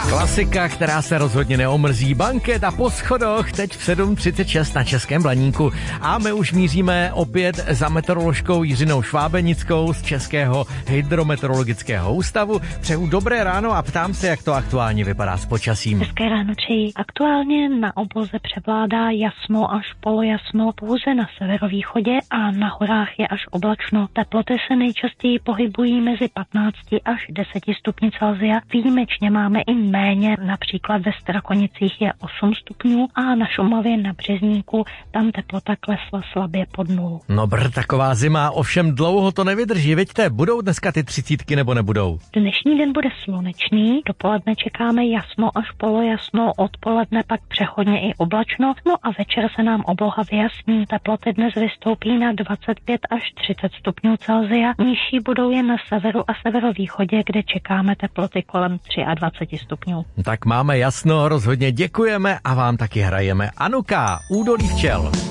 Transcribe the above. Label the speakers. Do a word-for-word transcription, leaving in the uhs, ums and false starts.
Speaker 1: Klasika, která se rozhodně neomrzí. Banketa po schodoch, teď v sedm třicet šest na Českém Blaníku. A my už míříme opět za meteoroložkou Jiřinou Švábenickou z Českého hydrometeorologického ústavu. Přeju dobré ráno a ptám se, jak to aktuálně vypadá s počasím.
Speaker 2: Hezké ráno přeji. Aktuálně na obloze převládá jasno až polojasno, pouze na severovýchodě a na horách je až oblačno. Teploty se nejčastěji pohybují mezi patnácti až deseti stupni Celsia. Výjimečně máme i méně, například ve Strakonicích je osm stupňů a na Šumavě na Březníku tam teplota klesla slabě pod nulu.
Speaker 1: No br, taková zima, ovšem dlouho to nevydrží, vidíte, budou dneska ty třicítky nebo nebudou?
Speaker 2: Dnešní den bude slunečný, dopoledne čekáme jasno až polojasno, odpoledne pak přechodně i oblačno, no a večer se nám obloha vyjasní. Teploty dnes vystoupí na dvacet pět až třicet stupňů Celsia, nižší budou jen na severu a severovýchodě, kde čekáme teploty kolem dvacet tři stupňů.
Speaker 1: Tak máme jasno, rozhodně děkujeme a vám taky hrajeme Anuka, Údolí včel.